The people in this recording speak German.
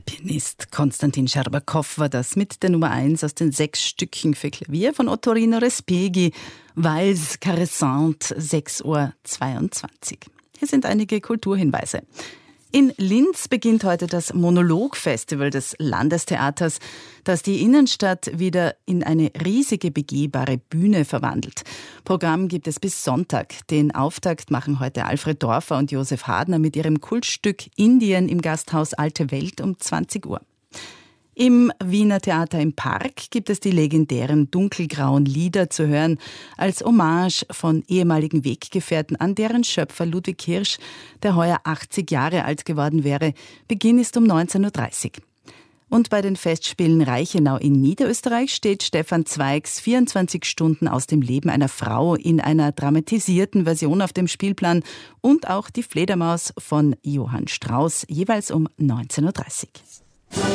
Pianist Konstantin Scherbakow war das mit der Nummer 1 aus den 6 Stücken für Klavier von Ottorino Respighi, Valse Caressante, 6:22 Uhr. Hier sind einige Kulturhinweise. In Linz beginnt heute das Monolog-Festival des Landestheaters, das die Innenstadt wieder in eine riesige begehbare Bühne verwandelt. Programm gibt es bis Sonntag. Den Auftakt machen heute Alfred Dorfer und Josef Hadner mit ihrem Kultstück Indien im Gasthaus Alte Welt um 20 Uhr. Im Wiener Theater im Park gibt es die legendären dunkelgrauen Lieder zu hören, als Hommage von ehemaligen Weggefährten an deren Schöpfer Ludwig Hirsch, der heuer 80 Jahre alt geworden wäre. Beginn ist um 19.30 Uhr. Und bei den Festspielen Reichenau in Niederösterreich steht Stefan Zweigs 24 Stunden aus dem Leben einer Frau in einer dramatisierten Version auf dem Spielplan und auch die Fledermaus von Johann Strauss, jeweils um 19.30 Uhr.